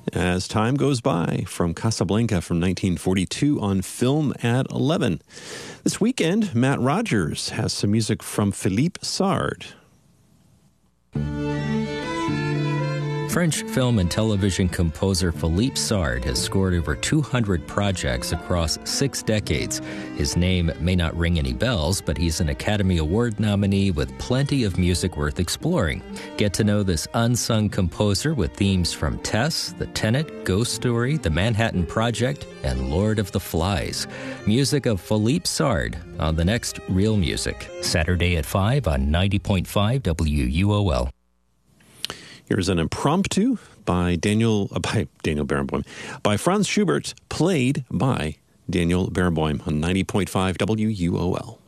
As Time Goes By from Casablanca from 1942 on Film at 11. This weekend, Matt Rogers has some music from Philippe Sard. French film and television composer Philippe Sard has scored over 200 projects across 6 decades. His name may not ring any bells, but he's an Academy Award nominee with plenty of music worth exploring. Get to know this unsung composer with themes from Tess, The Tenant, Ghost Story, The Manhattan Project, and Lord of the Flies. Music of Philippe Sard on the next Real Music, Saturday at 5 on 90.5 WUOL. Here's an impromptu by Daniel Barenboim, by Franz Schubert, played by Daniel Barenboim on 90.5 WUOL.